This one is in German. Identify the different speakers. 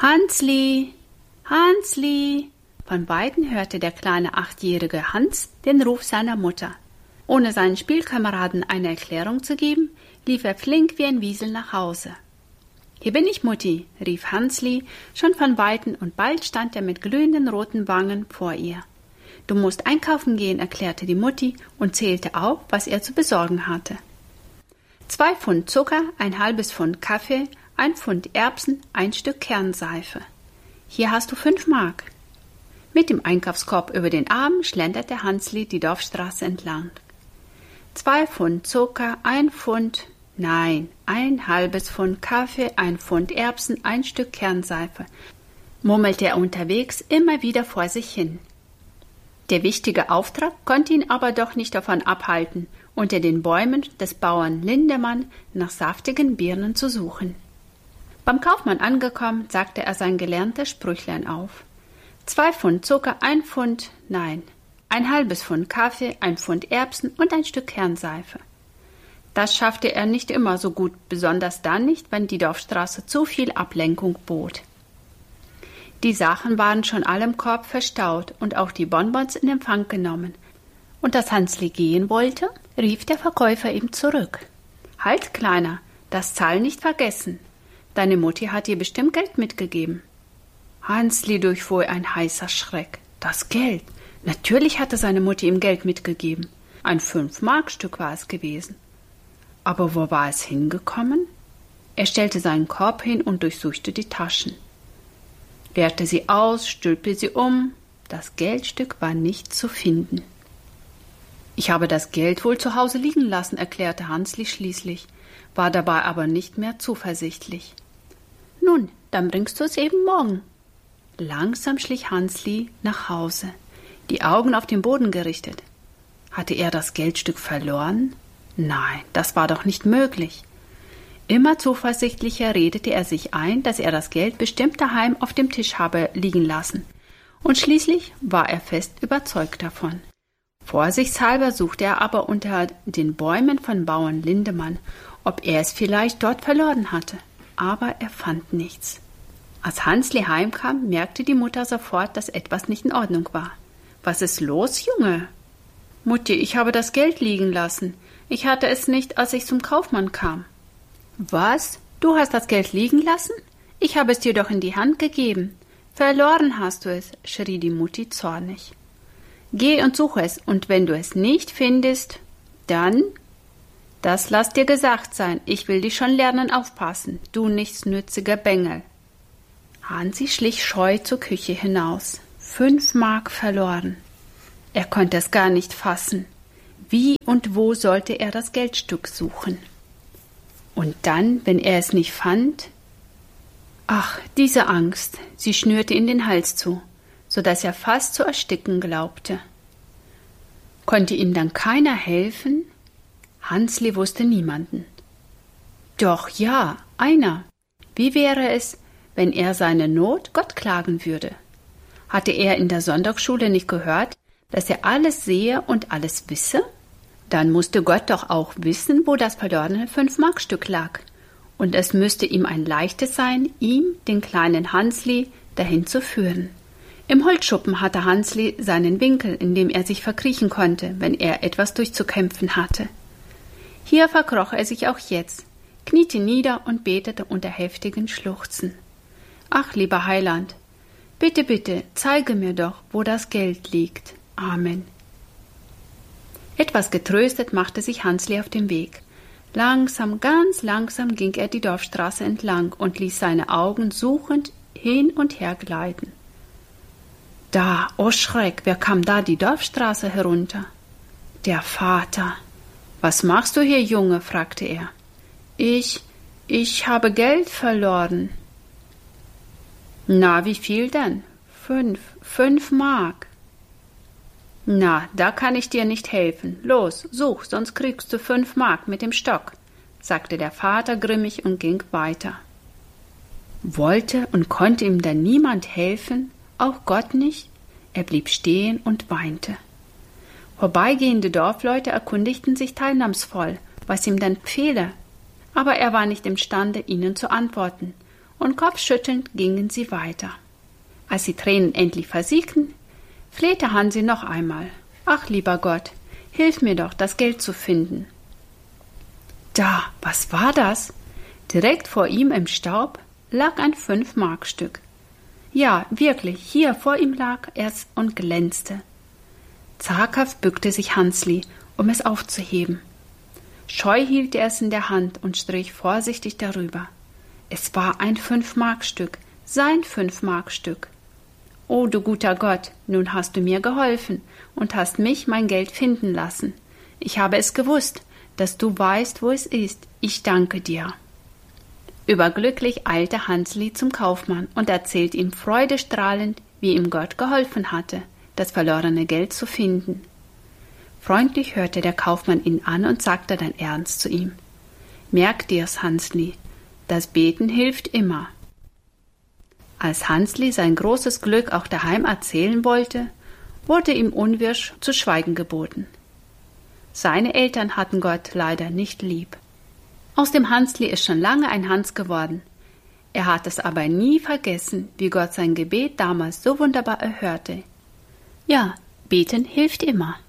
Speaker 1: Hansli, Hansli! Von weitem hörte der kleine 8-jährige Hans den Ruf seiner Mutter. Ohne seinen Spielkameraden eine Erklärung zu geben, lief er flink wie ein Wiesel nach Hause. »Hier bin ich, Mutti«, rief Hansli schon von weitem, und bald stand er mit glühenden roten Wangen vor ihr. »Du musst einkaufen gehen«, erklärte die Mutti und zählte auf, was er zu besorgen hatte. 2 Pfund Zucker, ein halbes Pfund Kaffee, 1 Pfund Erbsen, 1 Stück Kernseife. »Hier hast du 5 Mark.« Mit dem Einkaufskorb über den Arm schlenderte Hansli die Dorfstraße entlang. 2 Pfund Zucker, 1 Pfund, nein, ein halbes Pfund Kaffee, 1 Pfund Erbsen, 1 Stück Kernseife, murmelte er unterwegs immer wieder vor sich hin. Der wichtige Auftrag konnte ihn aber doch nicht davon abhalten, unter den Bäumen des Bauern Lindemann nach saftigen Birnen zu suchen. Beim Kaufmann angekommen, sagte er sein gelerntes Sprüchlein auf. 2 Pfund Zucker, 1 Pfund, nein, ein halbes Pfund Kaffee, 1 Pfund Erbsen und 1 Stück Kernseife. Das schaffte er nicht immer so gut, besonders dann nicht, wenn die Dorfstraße zu viel Ablenkung bot. Die Sachen waren schon alle im Korb verstaut und auch die Bonbons in Empfang genommen. Und als Hansli gehen wollte, rief der Verkäufer ihm zurück. »Halt, Kleiner, das Zahlen nicht vergessen. Deine Mutti hat dir bestimmt Geld mitgegeben.« Hansli durchfuhr ein heißer Schreck. Das Geld! Natürlich hatte seine Mutti ihm Geld mitgegeben. Ein 5-Mark-Stück war es gewesen. Aber wo war es hingekommen? Er stellte seinen Korb hin und durchsuchte die Taschen. Leerte sie aus, stülpte sie um. Das Geldstück war nicht zu finden. »Ich habe das Geld wohl zu Hause liegen lassen«, erklärte Hansli schließlich, war dabei aber nicht mehr zuversichtlich. »Nun, dann bringst du es eben morgen.« Langsam schlich Hansli nach Hause, die Augen auf den Boden gerichtet. Hatte er das Geldstück verloren? Nein, das war doch nicht möglich. Immer zuversichtlicher redete er sich ein, dass er das Geld bestimmt daheim auf dem Tisch habe liegen lassen. Und schließlich war er fest überzeugt davon. Vorsichtshalber suchte er aber unter den Bäumen von Bauern Lindemann, ob er es vielleicht dort verloren hatte. Aber er fand nichts. Als Hansli heimkam, merkte die Mutter sofort, dass etwas nicht in Ordnung war. »Was ist los, Junge?« »Mutti, ich habe das Geld liegen lassen. Ich hatte es nicht, als ich zum Kaufmann kam.« »Was? Du hast das Geld liegen lassen? Ich habe es dir doch in die Hand gegeben. Verloren hast du es«, schrie die Mutti zornig. »Geh und suche es, und wenn du es nicht findest, dann...« »Das lass dir gesagt sein, ich will dich schon lernen aufpassen, du nichtsnütziger Bengel.« Hansi schlich scheu zur Küche hinaus. 5 Mark verloren. Er konnte es gar nicht fassen. Wie und wo sollte er das Geldstück suchen? Und dann, wenn er es nicht fand? Ach, diese Angst, sie schnürte ihm den Hals zu, so dass er fast zu ersticken glaubte. Konnte ihm dann keiner helfen? Hansli wusste niemanden. Doch ja, einer. Wie wäre es, wenn er seine Not Gott klagen würde? Hatte er in der Sonntagsschule nicht gehört, dass er alles sehe und alles wisse? Dann musste Gott doch auch wissen, wo das verlorene 5-Mark-Stück lag. Und es müsste ihm ein leichtes sein, ihm, den kleinen Hansli, dahin zu führen. Im Holzschuppen hatte Hansli seinen Winkel, in dem er sich verkriechen konnte, wenn er etwas durchzukämpfen hatte. Hier verkroch er sich auch jetzt, kniete nieder und betete unter heftigen Schluchzen. »Ach, lieber Heiland, bitte, bitte, zeige mir doch, wo das Geld liegt. Amen.« Etwas getröstet machte sich Hansli auf den Weg. Langsam, ganz langsam ging er die Dorfstraße entlang und ließ seine Augen suchend hin und her gleiten. Da, oh Schreck, wer kam da die Dorfstraße herunter? Der Vater. »Was machst du hier, Junge?« fragte er. Ich habe Geld verloren.« »Na, wie viel denn?« 5 Mark.« »Na, da kann ich dir nicht helfen. Los, such, sonst kriegst du 5 Mark mit dem Stock«, sagte der Vater grimmig und ging weiter. Wollte und konnte ihm denn niemand helfen, auch Gott nicht? Er blieb stehen und weinte. Vorbeigehende Dorfleute erkundigten sich teilnahmsvoll, was ihm denn fehle, aber er war nicht imstande, ihnen zu antworten, und kopfschüttelnd gingen sie weiter. Als die Tränen endlich versiegten, flehte Hansli noch einmal. »Ach, lieber Gott, hilf mir doch, das Geld zu finden.« Da, was war das? Direkt vor ihm im Staub lag ein 5-Mark-Stück. Ja, wirklich, hier vor ihm lag es und glänzte. Zaghaft bückte sich Hansli, um es aufzuheben. Scheu hielt er es in der Hand und strich vorsichtig darüber. Es war ein 5-Mark-Stück, sein 5-Mark-Stück. »Oh, du guter Gott, nun hast du mir geholfen und hast mich mein Geld finden lassen. Ich habe es gewusst, dass du weißt, wo es ist. Ich danke dir.« Überglücklich eilte Hansli zum Kaufmann und erzählte ihm freudestrahlend, wie ihm Gott geholfen hatte, das verlorene Geld zu finden. Freundlich hörte der Kaufmann ihn an und sagte dann ernst zu ihm: »Merk dir's, Hansli, das Beten hilft immer.« Als Hansli sein großes Glück auch daheim erzählen wollte, wurde ihm unwirsch zu schweigen geboten. Seine Eltern hatten Gott leider nicht lieb. Aus dem Hansli ist schon lange ein Hans geworden. Er hat es aber nie vergessen, wie Gott sein Gebet damals so wunderbar erhörte. Ja, beten hilft immer.